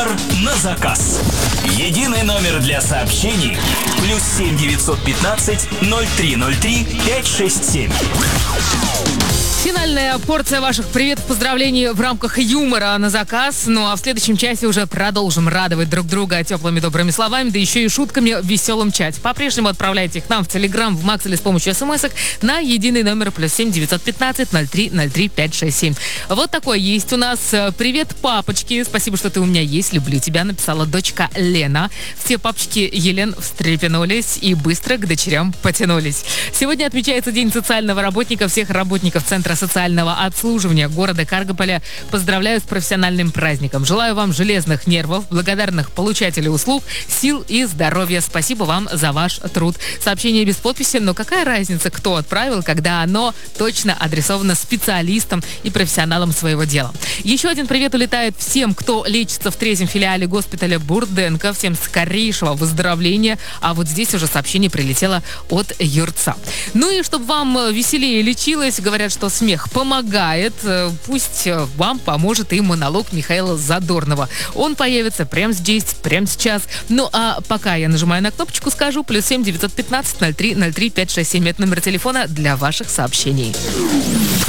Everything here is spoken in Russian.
На заказ. Единый номер для сообщений +7 915 0303 567. Финальная порция ваших приветов, поздравлений в рамках юмора на заказ. Ну а в следующем часе уже продолжим радовать друг друга теплыми добрыми словами, да еще и шутками в веселом чате. По-прежнему отправляйте их нам в Телеграм, в Макс или с помощью смс-ок на единый номер +7 915 0303 567. Вот такой есть у нас. Привет, папочки. Спасибо, что ты у меня есть. Люблю тебя, написала дочка Лена. Все папочки Елен встрепенулись и быстро к дочерям потянулись. Сегодня отмечается День социального работника. Всех работников Центра социального обслуживания города Каргополя поздравляю с профессиональным праздником. Желаю вам железных нервов, благодарных получателей услуг, сил и здоровья. Спасибо вам за ваш труд. Сообщение без подписи, но какая разница, кто отправил, когда оно точно адресовано специалистам и профессионалам своего дела. Еще один привет улетает всем, кто лечится в третьем филиале госпиталя Бурденко. Всем скорейшего выздоровления. А вот здесь уже сообщение прилетело от Юрца. Ну и чтобы вам веселее лечилось, говорят, что смех помогает. Пусть вам поможет и монолог Михаила Задорнова. Он появится прямо здесь, прямо сейчас. Ну а пока я нажимаю на кнопочку, скажу +7 915 0303 567. Это номер телефона для ваших сообщений.